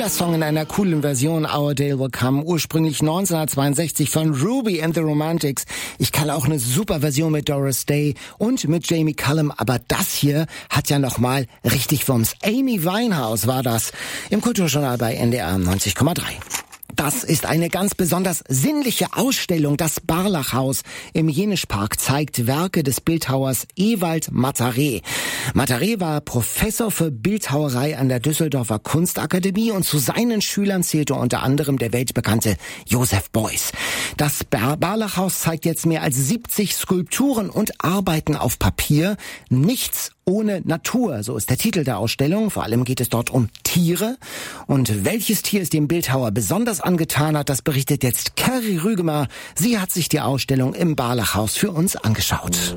cooler Song in einer coolen Version, Our Day Will Come, ursprünglich 1962 von Ruby and the Romantics. Ich kann auch eine super Version mit Doris Day und mit Jamie Cullum, aber das hier hat ja nochmal richtig Wumms. Amy Winehouse war das im Kulturjournal bei NDR 90,3. Das ist eine ganz besonders sinnliche Ausstellung. Das Barlachhaus im Jenischpark zeigt Werke des Bildhauers Ewald Mataré. Mataré war Professor für Bildhauerei an der Düsseldorfer Kunstakademie und zu seinen Schülern zählte unter anderem der weltbekannte Joseph Beuys. Das Barlachhaus zeigt jetzt mehr als 70 Skulpturen und Arbeiten auf Papier. Nichts ohne Natur, so ist der Titel der Ausstellung. Vor allem geht es dort um Tiere. Und welches Tier es dem Bildhauer besonders angetan hat, das berichtet jetzt Kerry Rügemer. Sie hat sich die Ausstellung im Barlachhaus für uns angeschaut.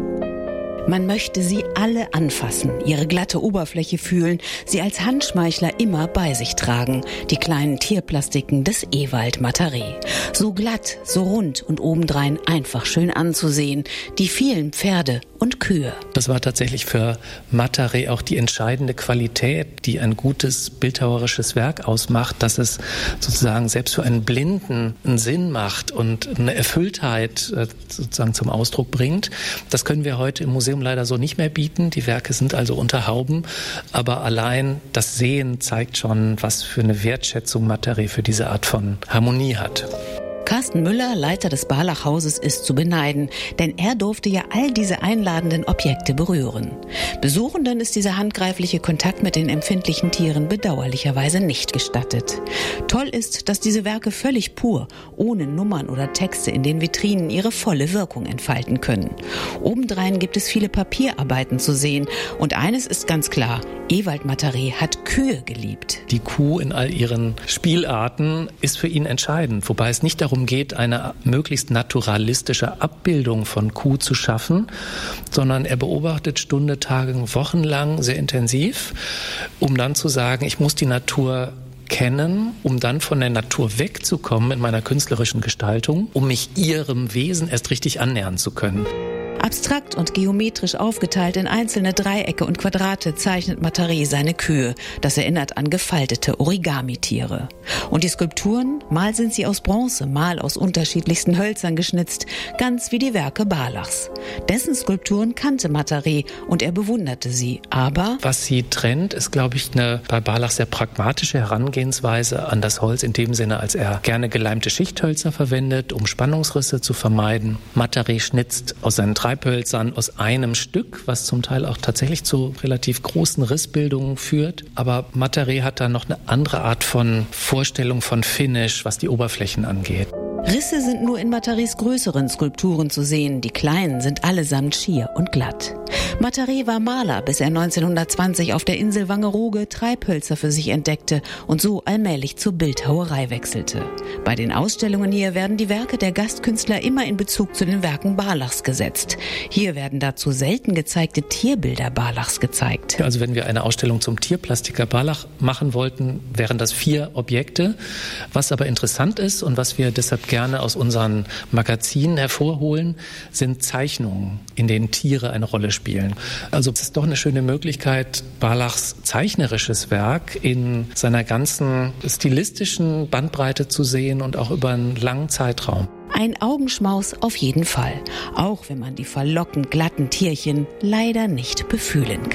Man möchte sie alle anfassen, ihre glatte Oberfläche fühlen, sie als Handschmeichler immer bei sich tragen. Die kleinen Tierplastiken des Ewald Mataré. So glatt, so rund und obendrein einfach schön anzusehen. Die vielen Pferde und Kühe. Das war tatsächlich für Mataré auch die entscheidende Qualität, die ein gutes bildhauerisches Werk ausmacht, dass es sozusagen selbst für einen Blinden einen Sinn macht und eine Erfülltheit sozusagen zum Ausdruck bringt. Das können wir heute im Museum leider so nicht mehr bieten. Die Werke sind also unter Hauben, aber allein das Sehen zeigt schon, was für eine Wertschätzung Mataré für diese Art von Harmonie hat. Carsten Müller, Leiter des Barlachhauses, ist zu beneiden, denn er durfte ja all diese einladenden Objekte berühren. Besuchenden ist dieser handgreifliche Kontakt mit den empfindlichen Tieren bedauerlicherweise nicht gestattet. Toll ist, dass diese Werke völlig pur, ohne Nummern oder Texte in den Vitrinen ihre volle Wirkung entfalten können. Obendrein gibt es viele Papierarbeiten zu sehen und eines ist ganz klar, Ewald Mataré hat Kühe geliebt. Die Kuh in all ihren Spielarten ist für ihn entscheidend, wobei es nicht darum geht, eine möglichst naturalistische Abbildung von Kuh zu schaffen, sondern er beobachtet Stunde, Tage, Wochen lang sehr intensiv, um dann zu sagen, ich muss die Natur kennen, um dann von der Natur wegzukommen in meiner künstlerischen Gestaltung, um mich ihrem Wesen erst richtig annähern zu können. Abstrakt und geometrisch aufgeteilt in einzelne Dreiecke und Quadrate zeichnet Mataré seine Kühe. Das erinnert an gefaltete Origami-Tiere. Und die Skulpturen, mal sind sie aus Bronze, mal aus unterschiedlichsten Hölzern geschnitzt, ganz wie die Werke Barlachs. Dessen Skulpturen kannte Mataré und er bewunderte sie, aber was sie trennt, ist, glaube ich, eine bei Barlach sehr pragmatische Herangehensweise an das Holz in dem Sinne, als er gerne geleimte Schichthölzer verwendet, um Spannungsrisse zu vermeiden. Mataré schnitzt aus seinen Treibhölzern aus einem Stück, was zum Teil auch tatsächlich zu relativ großen Rissbildungen führt. Aber Mataré hat da noch eine andere Art von Vorstellung von Finish, was die Oberflächen angeht. Risse sind nur in Matarés größeren Skulpturen zu sehen. Die kleinen sind allesamt schier und glatt. Mataré war Maler, bis er 1920 auf der Insel Wangerooge Treibhölzer für sich entdeckte und so allmählich zur Bildhauerei wechselte. Bei den Ausstellungen hier werden die Werke der Gastkünstler immer in Bezug zu den Werken Barlachs gesetzt. Hier werden dazu selten gezeigte Tierbilder Barlachs gezeigt. Also wenn wir eine Ausstellung zum Tierplastiker Barlach machen wollten, wären das 4 Objekte. Was aber interessant ist und was wir deshalb gerne aus unseren Magazinen hervorholen, sind Zeichnungen, in denen Tiere eine Rolle spielen. Also es ist doch eine schöne Möglichkeit, Barlachs zeichnerisches Werk in seiner ganzen stilistischen Bandbreite zu sehen und auch über einen langen Zeitraum. Ein Augenschmaus auf jeden Fall, auch wenn man die verlockend glatten Tierchen leider nicht befühlen kann.